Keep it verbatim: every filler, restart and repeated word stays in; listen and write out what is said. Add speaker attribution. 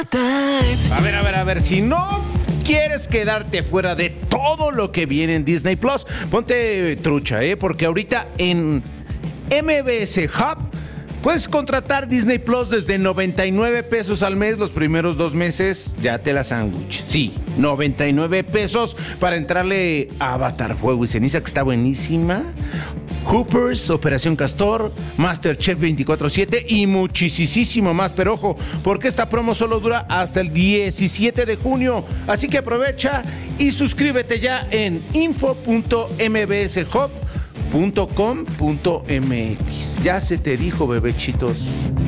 Speaker 1: A ver, a ver, a ver, si no quieres quedarte fuera de todo lo que viene en Disney Plus, ponte trucha, ¿eh? Porque ahorita en M B S Hub puedes contratar Disney Plus desde noventa y nueve pesos al mes. Los primeros dos meses ya te la sándwich. Sí, noventa y nueve pesos para entrarle a Avatar, Fuego y Ceniza, que está buenísima. Hoopers, Operación Castor, MasterChef veinticuatro siete y muchísimo más. Pero ojo, porque esta promo solo dura hasta el diecisiete de junio. Así que aprovecha y suscríbete ya en info punto m b s hub punto com punto m x. Ya se te dijo, bebechitos.